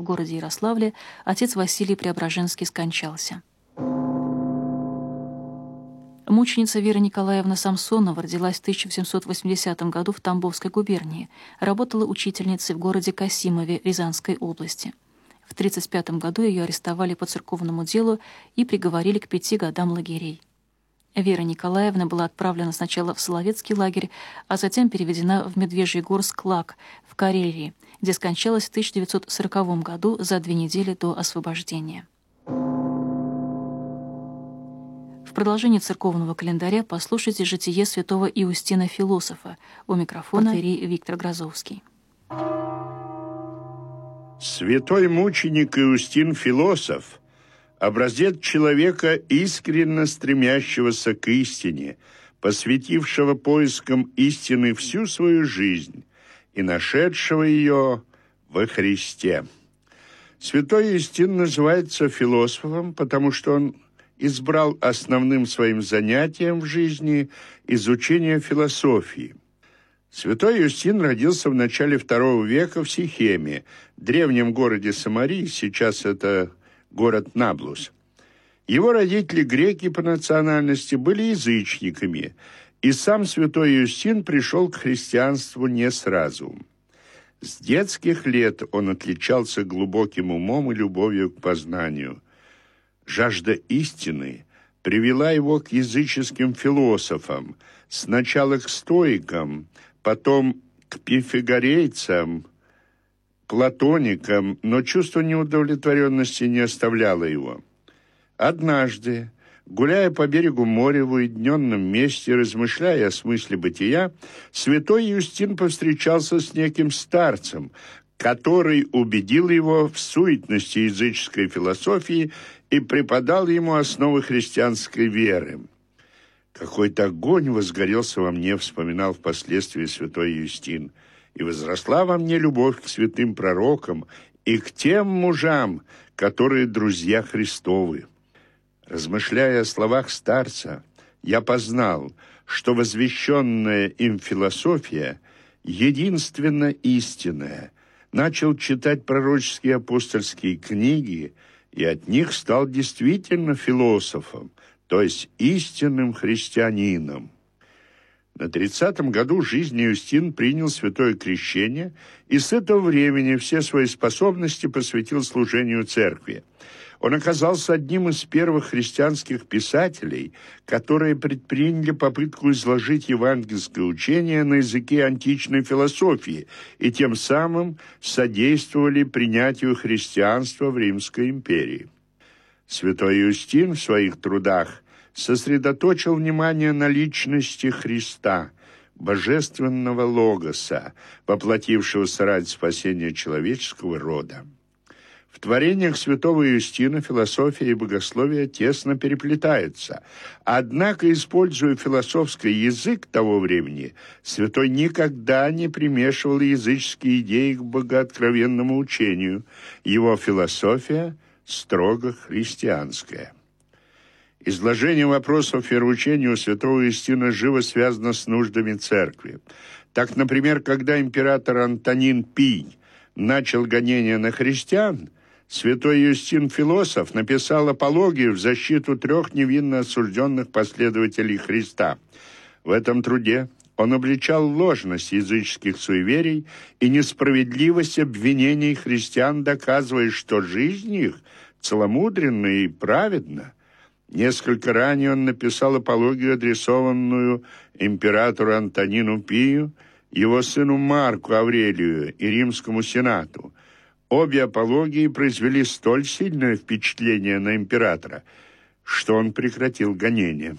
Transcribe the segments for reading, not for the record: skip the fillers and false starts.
в городе Ярославле отец Василий Преображенский скончался. Мученица Вера Николаевна Самсонова родилась в 1780 году в Тамбовской губернии, работала учительницей в городе Касимове Рязанской области. В 1935 году ее арестовали по церковному делу и приговорили к 5 годам лагерей. Вера Николаевна была отправлена сначала в Соловецкий лагерь, а затем переведена в Медвежьегорск-Лаг в Карелии, где скончалась в 1940 году за 2 недели до освобождения. В продолжении церковного календаря послушайте житие святого Иустина Философа. У микрофона Виктор Грозовский. Святой мученик Иустин Философ – образец человека, искренне стремящегося к истине, посвятившего поискам истины всю свою жизнь и нашедшего ее во Христе. Святой Иустин называется философом, потому что он избрал основным своим занятием в жизни изучение философии. Святой Иустин родился в начале II века в Сихеме, древнем городе Самарии, сейчас это город Наблус. Его родители, греки по национальности, были язычниками, и сам святой Иустин пришел к христианству не сразу. С детских лет он отличался глубоким умом и любовью к познанию. Жажда истины привела его к языческим философам, сначала к стоикам, потом к пифагорейцам, платоникам, но чувство неудовлетворенности не оставляло его. Однажды, гуляя по берегу моря в уединенном месте, размышляя о смысле бытия, святой Иустин повстречался с неким старцем, который убедил его в суетности языческой философии и преподал ему основы христианской веры. «Какой-то огонь возгорелся во мне», — вспоминал впоследствии святой Иустин, «и возросла во мне любовь к святым пророкам и к тем мужам, которые друзья Христовы». Размышляя о словах старца, я познал, что возвещенная им философия единственно истинная. Начал читать пророческие апостольские книги, и от них стал действительно философом, то есть истинным христианином. На 30-м году жизни Иустин принял святое крещение и с этого времени все свои способности посвятил служению церкви. Он оказался одним из первых христианских писателей, которые предприняли попытку изложить евангельское учение на языке античной философии и тем самым содействовали принятию христианства в Римской империи. Святой Иустин в своих трудах сосредоточил внимание на личности Христа, божественного Логоса, воплотившегося ради спасения человеческого рода. В творениях святого Иустина философия и богословие тесно переплетаются. Однако, используя философский язык того времени, святой никогда не примешивал языческие идеи к богооткровенному учению. Его философия строго христианская. Изложение вопросов вероучения у святого Иустина живо связано с нуждами церкви. Так, например, когда император Антонин Пий начал гонения на христиан, святой Иустин Философ написал апологию в защиту 3 невинно осужденных последователей Христа. В этом труде он обличал ложность языческих суеверий и несправедливость обвинений христиан, доказывая, что жизнь их целомудренна и праведна. Несколько ранее он написал апологию, адресованную императору Антонину Пию, его сыну Марку Аврелию и Римскому Сенату. Обе апологии произвели столь сильное впечатление на императора, что он прекратил гонения.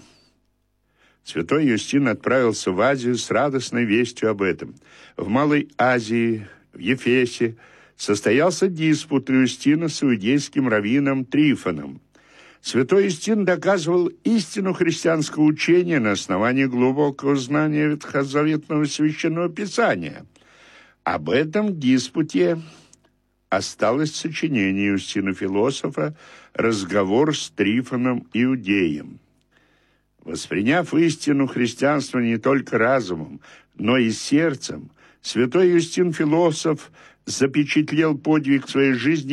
Святой Иустин отправился в Азию с радостной вестью об этом. В Малой Азии, в Ефесе, состоялся диспут Иустина с иудейским раввином Трифоном. Святой Иустин доказывал истину христианского учения на основании глубокого знания ветхозаветного священного писания. Об этом диспуте осталось сочинение Иустина Философа «Разговор с Трифоном Иудеем». Восприняв истину христианства не только разумом, но и сердцем, святой Иустин Философ запечатлел подвиг своей жизни